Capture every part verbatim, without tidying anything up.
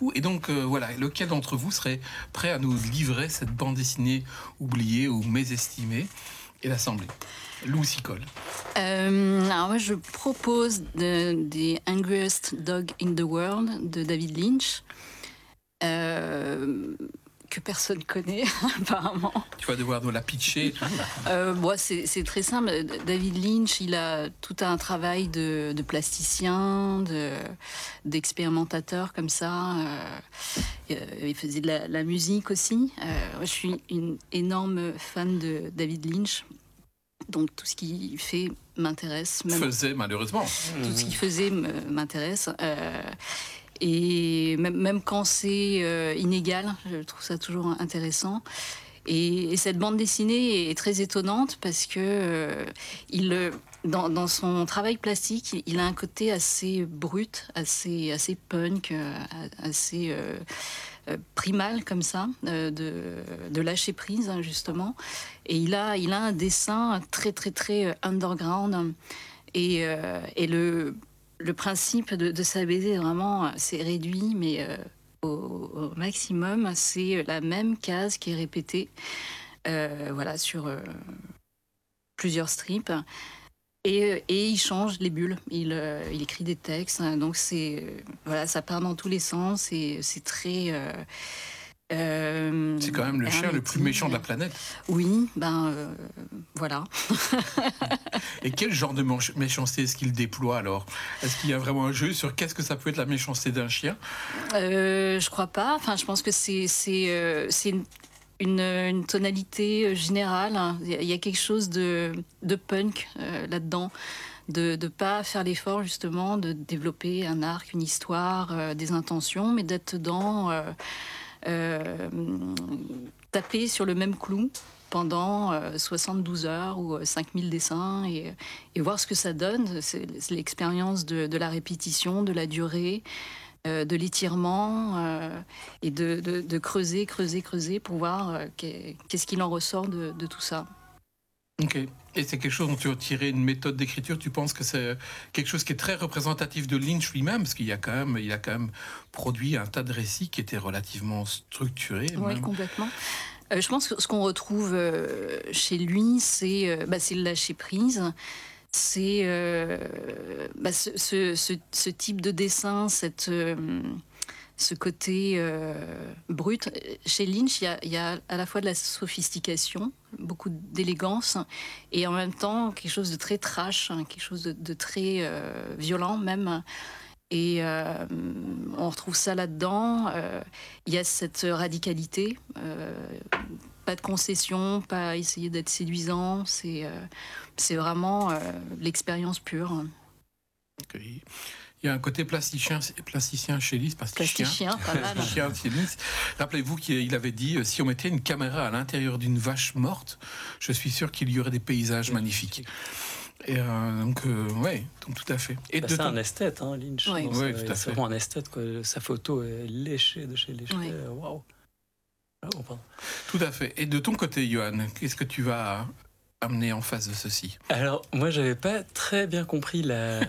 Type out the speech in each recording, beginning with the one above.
fou. Et donc, euh, voilà, lequel d'entre vous serait prêt à nous livrer cette bande dessinée oubliée ou mésestimée et l'Assemblée? Lou s'y colle. Euh, alors moi, je propose de, The Angriest Dog in the World de David Lynch, euh, que personne connaît apparemment. Tu vas devoir nous la pitcher. euh, bon, c'est, c'est très simple. David Lynch, il a tout un travail de, de plasticien, de, d'expérimentateur comme ça. Euh, il faisait de la, la musique aussi. Euh, je suis une énorme fan de David Lynch. Donc tout ce qu'il fait m'intéresse. Même faisait malheureusement. Tout ce qu'il faisait m'intéresse. Euh, et même, même quand c'est euh, inégal, je trouve ça toujours intéressant. Et, et cette bande dessinée est très étonnante parce que euh, il, dans, dans son travail plastique, il, il a un côté assez brut, assez, assez punk, euh, assez... Euh, Euh, primal comme ça, euh, de, de lâcher prise hein, justement. Et il a, il a un dessin très très très underground. Et, euh, et le, le principe de, de sa B D vraiment c'est réduit, mais euh, au, au maximum, c'est la même case qui est répétée, euh, voilà, sur euh, plusieurs strips. Et, et il change les bulles, il, euh, il écrit des textes, hein, donc c'est euh, voilà, ça part dans tous les sens et c'est très. Euh, euh, c'est quand même le chien le plus méchant de la planète. Oui, ben euh, voilà. Et quel genre de méchanceté est-ce qu'il déploie alors? Est-ce qu'il y a vraiment un jeu sur qu'est-ce que ça peut être la méchanceté d'un chien? euh, Je crois pas. Enfin, je pense que c'est c'est euh, c'est une Une, une tonalité générale. Il y a quelque chose de, de punk euh, là-dedans, de ne pas faire l'effort justement de développer un arc, une histoire, euh, des intentions, mais d'être dans euh, euh, taper sur le même clou pendant euh, soixante-douze heures ou euh, cinq mille dessins et, et voir ce que ça donne. C'est, c'est l'expérience de, de la répétition, de la durée, Euh, de l'étirement euh, et de, de, de creuser, creuser, creuser pour voir euh, qu'est-ce qu'il en ressort de, de tout ça. Ok. Et c'est quelque chose dont tu as tiré une méthode d'écriture. Tu penses que c'est quelque chose qui est très représentatif de Lynch lui-même, parce qu'il y a quand même, il a quand même produit un tas de récits qui étaient relativement structurés. Oui, même. complètement. Euh, je pense que ce qu'on retrouve euh, chez lui, c'est, euh, bah, c'est le lâcher prise. C'est euh, bah, ce, ce, ce, ce type de dessin, cette, euh, ce côté euh, brut. Chez Lynch, il y, a, il y a à la fois de la sophistication, beaucoup d'élégance, et en même temps quelque chose de très trash, hein, quelque chose de, de très euh, violent même. Et euh, on retrouve ça là-dedans. Euh, il y a cette radicalité. Euh, pas de concession, pas essayer d'être séduisant. C'est, euh, c'est vraiment euh, l'expérience pure. Okay. Il y a un côté plasticien, plasticien chez Lynch. Plasticien, pas mal. Plasticien chez Lynch. Rappelez-vous qu'il avait dit, si on mettait une caméra à l'intérieur d'une vache morte, je suis sûr qu'il y aurait des paysages oui, magnifiques. Et euh, donc, euh, ouais, donc tout à fait. Et bah, de c'est ton... un esthète, hein, Lynch. Oui, donc, ouais, tout à c'est fait. vraiment un esthète, quoi. Sa photo est léchée de chez léchée. Oui. Waouh. Oh, pardon. Tout à fait. Et de ton côté, Johan, qu'est-ce que tu vas amener en face de ceci? Alors, moi, j'avais pas très bien compris la.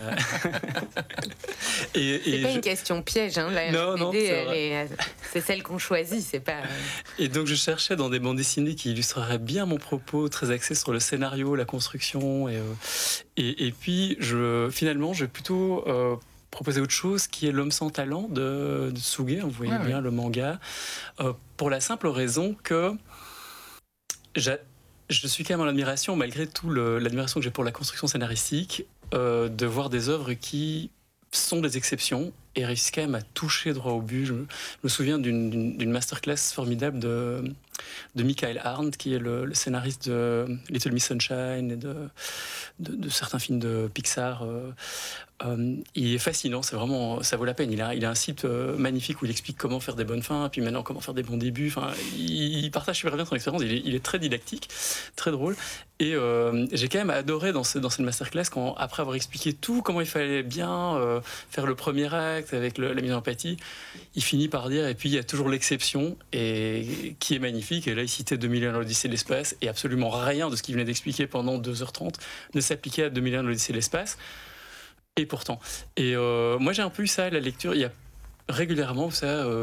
et, c'est et pas je... une question piège, hein. La non, non, c'est, les... c'est celle qu'on choisit, c'est pas. Et donc, je cherchais dans des bandes dessinées qui illustreraient bien mon propos, très axé sur le scénario, la construction, et euh... et, et puis, je finalement, je vais plutôt euh, proposer autre chose, qui est L'homme sans talent de, de Tsuge. Vous voyez ah, bien oui. le manga, euh, pour la simple raison que j'ai je suis quand même en admiration, malgré tout le, l'admiration que j'ai pour la construction scénaristique, euh, de voir des œuvres qui sont des exceptions et réussissent quand même à toucher droit au but. Je me, je me souviens d'une, d'une, d'une masterclass formidable de, de Michael Arndt, qui est le, le scénariste de Little Miss Sunshine et de, de, de certains films de Pixar. Euh, euh, il est fascinant, c'est vraiment, ça vaut la peine. Il a, il a un site euh, magnifique où il explique comment faire des bonnes fins, puis maintenant comment faire des bons débuts. Enfin, il, il partage super bien son expérience. Il est, il est très didactique, très drôle. Et euh, j'ai quand même adoré dans, ce, dans cette masterclass, quand, après avoir expliqué tout, comment il fallait bien euh, faire le premier acte avec le, la mise en empathie, il finit par dire, et puis il y a toujours l'exception, et, qui est magnifique. Et là, il citait deux mille et un l'Odyssée de l'espace, et absolument rien de ce qu'il venait d'expliquer pendant deux heures trente ne s'appliquait à deux mille et un l'Odyssée de l'espace. Et pourtant. Et euh, moi, j'ai un peu eu ça à la lecture. Il y a régulièrement, ça... Euh,